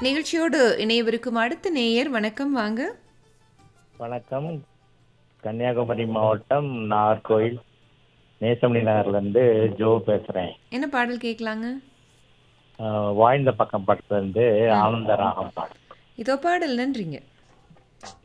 நிகழ்ச்சியோடு இணையவிருக்கும் அடுத்த நேயர் வணக்கம் வாங்க. வணக்கம். கன்னியாகுமரி மாவட்டம் நாகர்கோயில் நேசமணி நகர்லேருந்து ஜோ பேசுகிறேன். என்ன பாடல் கேட்கலாங்க? வாழ்ந்த பக்கம் படத்துலேருந்து ஆனந்த ராகம் பாடம். இதோ பாடல். நன்றிங்க.